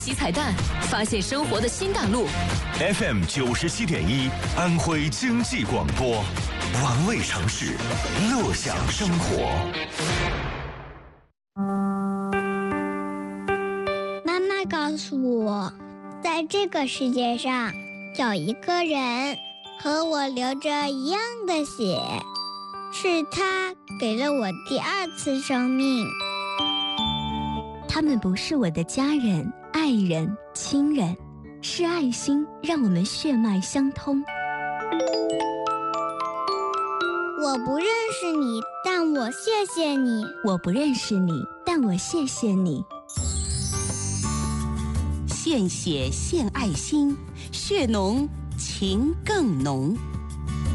集彩蛋，发现生活的新大陆。 FM 97.1，安徽经济广播，玩味城市，乐享生活。 妈妈告诉我，在这个世界上，有一个人和我流着一样的血，是他给了我第二次生命。 他们不是我的家人、爱人、亲人，是爱心让我们血脉相通。 我不认识你，但我谢谢你。 我不认识你，但我谢谢你。 献血献爱心，血浓情更浓。